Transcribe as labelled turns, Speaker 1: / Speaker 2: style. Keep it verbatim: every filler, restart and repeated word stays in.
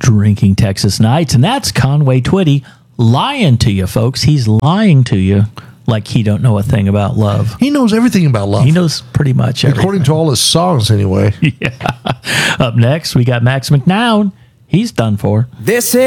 Speaker 1: Drinking Texas Nights, and that's Conway Twitty lying to you, folks. He's lying to you like he don't know a thing about love.
Speaker 2: He knows everything about love.
Speaker 1: He knows pretty much everything.
Speaker 2: According to all his songs, anyway.
Speaker 1: Yeah. Up next, we got Max McNown. He's done for.
Speaker 3: This is